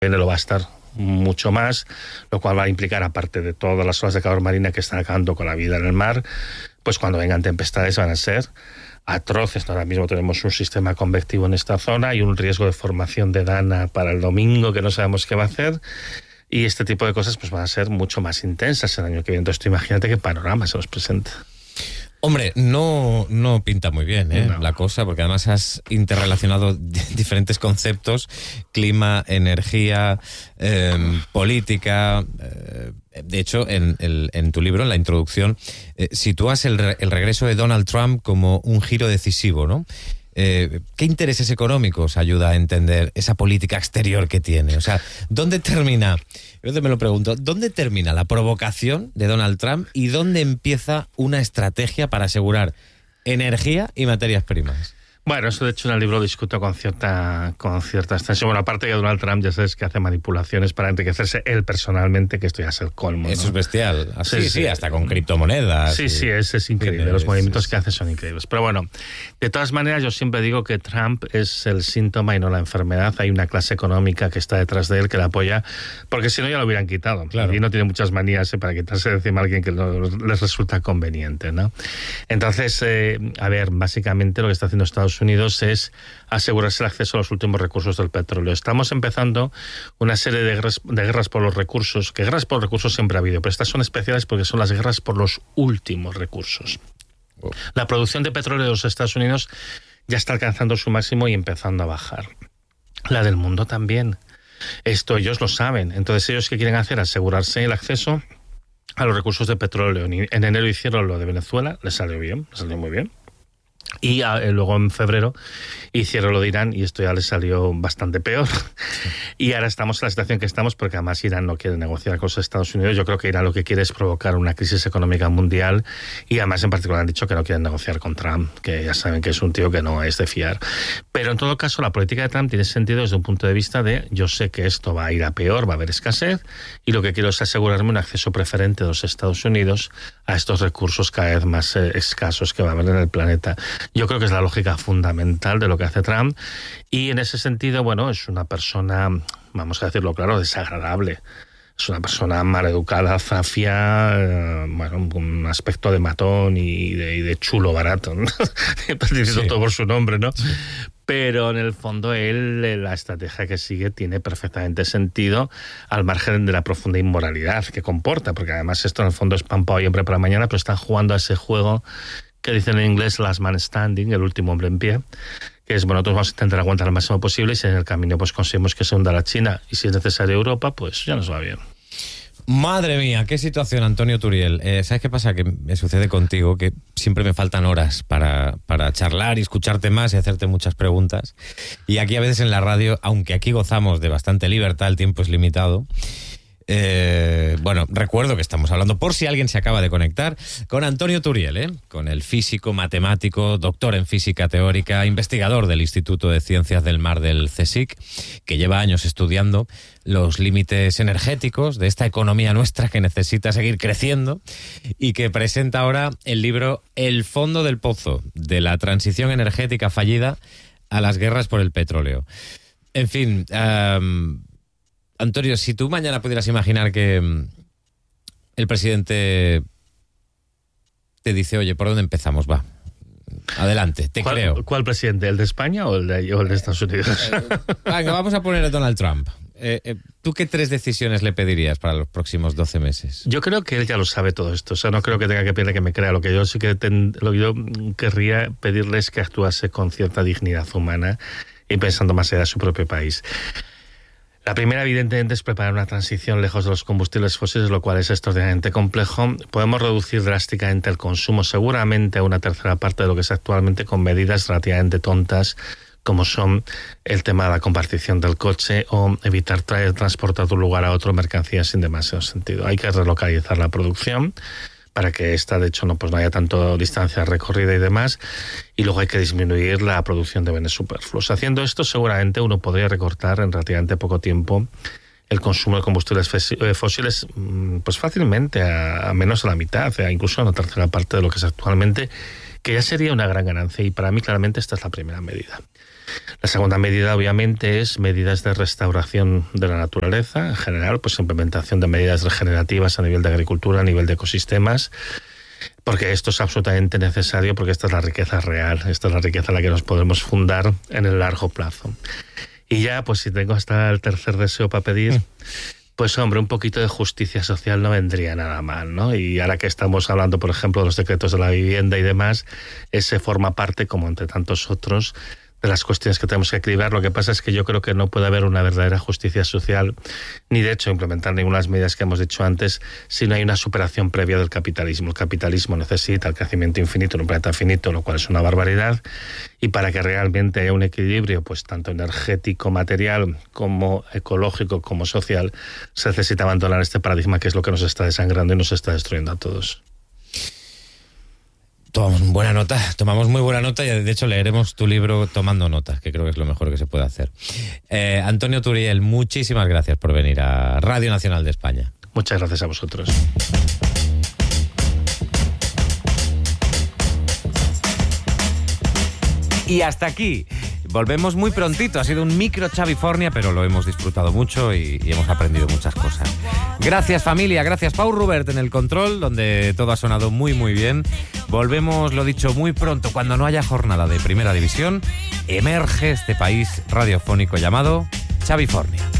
lo va a estar mucho más, lo cual va a implicar, aparte de todas las olas de calor marina que están acabando con la vida en el mar, pues cuando vengan tempestades van a ser atroces. Ahora mismo tenemos un sistema convectivo en esta zona y un riesgo de formación de Dana para el domingo que no sabemos qué va a hacer, y este tipo de cosas pues van a ser mucho más intensas el año que viene. Entonces tú imagínate qué panorama se nos presenta. Hombre, no pinta muy bien, No. la cosa, porque además has interrelacionado diferentes conceptos: clima, energía, política. De hecho, en tu libro, en la introducción, sitúas el regreso de Donald Trump como un giro decisivo, ¿no? ¿Qué intereses económicos ayuda a entender esa política exterior que tiene? O sea, ¿dónde termina? Yo me lo pregunto, ¿dónde termina la provocación de Donald Trump y dónde empieza una estrategia para asegurar energía y materias primas? Bueno, eso de hecho en el libro discuto con cierta extensión. Bueno, aparte que Donald Trump ya sabes que hace manipulaciones para enriquecerse él personalmente, que esto ya es el colmo, ¿no? Eso es bestial. Sí, hasta con criptomonedas. Sí, es increíble. Los movimientos que hace son increíbles. Pero bueno, de todas maneras yo siempre digo que Trump es el síntoma y no la enfermedad. Hay una clase económica que está detrás de él que la apoya, porque si no ya lo hubieran quitado. Claro. Y no tiene muchas manías para quitarse de encima a alguien que no les resulta conveniente, ¿no? Entonces, a ver, básicamente lo que está haciendo Estados Unidos es asegurarse el acceso a los últimos recursos del petróleo. Estamos empezando una serie de guerras por los recursos, que guerras por los recursos siempre ha habido, pero estas son especiales porque son las guerras por los últimos recursos. La producción de petróleo de los Estados Unidos ya está alcanzando su máximo y empezando a bajar. La del mundo también. Esto ellos lo saben. Entonces, ¿ellos qué quieren hacer? Asegurarse el acceso a los recursos de petróleo. En enero hicieron lo de Venezuela, les salió muy bien. Y luego en febrero hicieron lo de Irán y esto ya les salió bastante peor. Y ahora estamos en la situación que estamos porque además Irán no quiere negociar con los Estados Unidos. Yo creo que Irán lo que quiere es provocar una crisis económica mundial y además en particular han dicho que no quieren negociar con Trump, que ya saben que es un tío que no es de fiar. Pero en todo caso la política de Trump tiene sentido desde un punto de vista de yo sé que esto va a ir a peor, va a haber escasez y lo que quiero es asegurarme un acceso preferente de los Estados Unidos a estos recursos cada vez más escasos que va a haber en el planeta. Yo creo que es la lógica fundamental de lo que hace Trump y en ese sentido, bueno, es una persona, vamos a decirlo claro, desagradable. Es una persona maleducada, zafia, bueno, con un aspecto de matón y de chulo barato, ¿no? Diciendo todo por su nombre, ¿no? Sí. Pero en el fondo la estrategia que sigue tiene perfectamente sentido al margen de la profunda inmoralidad que comporta, porque además esto en el fondo es pan para hoy, hambre para mañana, pero están jugando a ese juego que dicen en inglés last man standing, el último hombre en pie, que es, bueno, nosotros vamos a intentar aguantar al máximo posible y si en el camino pues conseguimos que se hunda la China y si es necesario Europa, pues ya nos va bien. Madre mía, qué situación, Antonio Turiel. ¿Sabes qué pasa? Que me sucede contigo, que siempre me faltan horas para charlar y escucharte más y hacerte muchas preguntas. Y aquí a veces en la radio, aunque aquí gozamos de bastante libertad, el tiempo es limitado. Bueno, recuerdo que estamos hablando, por si alguien se acaba de conectar, con Antonio Turiel, con el físico, matemático, doctor en física teórica, investigador del Instituto de Ciencias del Mar del CSIC, que lleva años estudiando los límites energéticos de esta economía nuestra que necesita seguir creciendo y que presenta ahora el libro El fondo del pozo, de la transición energética fallida a las guerras por el petróleo. En fin, Antonio, si tú mañana pudieras imaginar que el presidente te dice, oye, ¿por dónde empezamos? Va, adelante, te creo. ¿Cuál presidente? ¿El de España o el de Estados Unidos? Venga, vamos a poner a Donald Trump. ¿Tú qué 3 decisiones le pedirías para los próximos 12 meses? Yo creo que él ya lo sabe todo esto. O sea, no creo que tenga que pedirle que me crea. Lo que yo querría pedirle es que actuase con cierta dignidad humana y pensando más allá de su propio país. La primera, evidentemente, es preparar una transición lejos de los combustibles fósiles, lo cual es extraordinariamente complejo. Podemos reducir drásticamente el consumo, seguramente a una tercera parte de lo que es actualmente, con medidas relativamente tontas, como son el tema de la compartición del coche o evitar transportar de un lugar a otro mercancías sin demasiado sentido. Hay que relocalizar la producción para que esta, de hecho, no haya tanto distancia recorrida y demás, y luego hay que disminuir la producción de bienes superfluos. Haciendo esto, seguramente uno podría recortar en relativamente poco tiempo el consumo de combustibles fósiles pues fácilmente a menos de la mitad, incluso a una tercera parte de lo que es actualmente, que ya sería una gran ganancia, y para mí claramente esta es la primera medida. La segunda medida, obviamente, es medidas de restauración de la naturaleza, en general, pues implementación de medidas regenerativas a nivel de agricultura, a nivel de ecosistemas, porque esto es absolutamente necesario, porque esta es la riqueza real, esta es la riqueza en la que nos podemos fundar en el largo plazo. Y ya, pues si tengo hasta el tercer deseo para pedir, pues hombre, un poquito de justicia social no vendría nada mal, ¿no? Y ahora que estamos hablando, por ejemplo, de los decretos de la vivienda y demás, ese forma parte, como entre tantos otros, de las cuestiones que tenemos que equilibrar. Lo que pasa es que yo creo que no puede haber una verdadera justicia social, ni de hecho implementar ninguna de las medidas que hemos dicho antes, si no hay una superación previa del capitalismo. El capitalismo necesita el crecimiento infinito en un planeta finito, lo cual es una barbaridad, y para que realmente haya un equilibrio, pues tanto energético, material, como ecológico, como social, se necesita abandonar este paradigma, que es lo que nos está desangrando y nos está destruyendo a todos. Tomamos muy buena nota, y de hecho leeremos tu libro tomando notas, que creo que es lo mejor que se puede hacer. Antonio Turiel, muchísimas gracias por venir a Radio Nacional de España. Muchas gracias a vosotros. Y hasta aquí. Volvemos muy prontito. Ha sido un micro Xavifornia, pero lo hemos disfrutado mucho y hemos aprendido muchas cosas. Gracias, familia. Gracias, Pau Rubert en el control, donde todo ha sonado muy, muy bien. Volvemos, lo dicho, muy pronto. Cuando no haya jornada de Primera División, emerge este país radiofónico llamado Xavifornia.